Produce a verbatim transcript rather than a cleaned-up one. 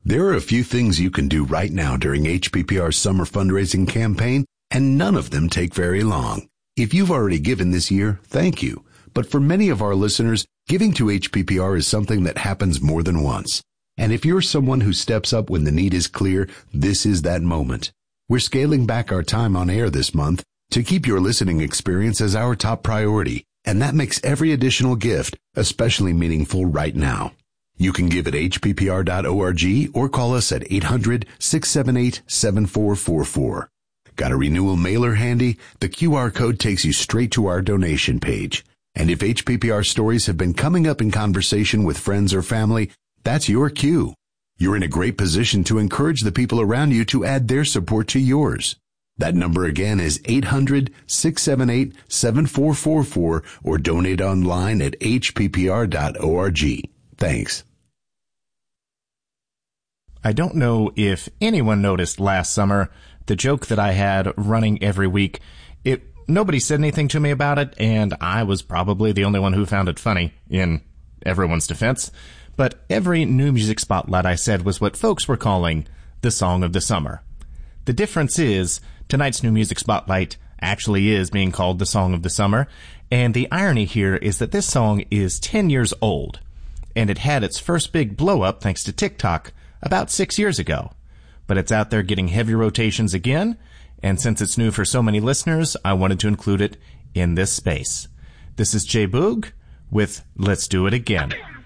There are a few things you can do right now during H P P R's summer fundraising campaign, and none of them take very long. If you've already given this year, thank you. But for many of our listeners, giving to H P P R is something that happens more than once. And if you're someone who steps up when the need is clear, this is that moment. We're scaling back our time on air this month to keep your listening experience as our top priority, and that makes every additional gift especially meaningful right now. You can give at H P P R dot org or call us at eight hundred, six seven eight, seven four four four. Got a renewal mailer handy? The Q R code takes you straight to our donation page. And if H P P R stories have been coming up in conversation with friends or family, that's your cue. You're in a great position to encourage the people around you to add their support to yours. That number again is eight hundred, six seven eight, seven four four four or donate online at H P P R dot org. Thanks. I don't know if anyone noticed last summer the joke that I had running every week. It nobody said anything to me about it, and I was probably the only one who found it funny, in everyone's defense. But every New Music Spotlight I said was what folks were calling the Song of the Summer. The difference is, tonight's New Music Spotlight actually is being called the Song of the Summer, and the irony here is that this song is ten years old, and it had its first big blow-up thanks to TikTok about six years ago. But it's out there getting heavy rotations again, and since it's new for so many listeners, I wanted to include it in this space. This is Jay Boog with Let's Do It Again.